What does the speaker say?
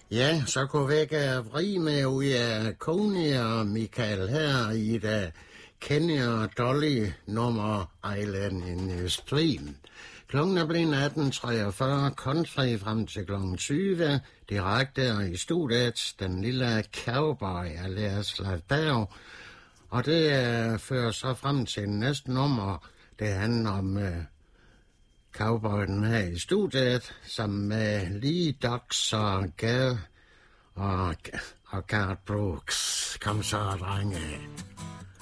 Ja, så kunne vi ikke vri med ud af Coney og Michael her i det Kenny og Dolly nummer Island in the Stream. Klokken er blevet 18.43, country frem til klokken 20, direkte i studiet, den lille cowboy af Lars Leifberg. Og det fører så frem til næste nummer, det handler om cowboyen her i studiet, sammen med Lee Dux og Gad og Garth Brooks. Kom så, drenge.